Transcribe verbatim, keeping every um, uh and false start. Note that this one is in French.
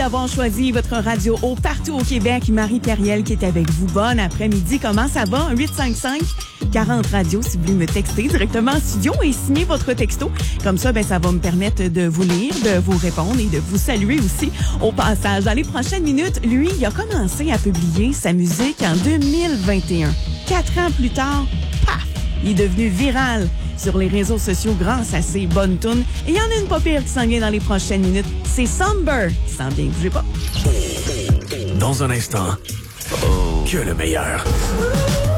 d'avoir choisi votre radio haut partout au Québec. Marie Periel qui est avec vous. Bon après-midi. Comment ça va? huit cinq cinq quarante radio si vous voulez me texter directement en studio et signer votre texto. Comme ça, ben ça va me permettre de vous lire, de vous répondre et de vous saluer aussi au passage. Dans les prochaines minutes, lui, il a commencé à publier sa musique en deux mille vingt et un. Quatre ans plus tard, paf, il est devenu viral sur les réseaux sociaux grâce à ses bonnes tunes. Et il y en a une pas pire qui s'en vient dans les prochaines minutes. C'est Somber qui s'en vient. Bougez pas. Dans un instant, oh, que le meilleur.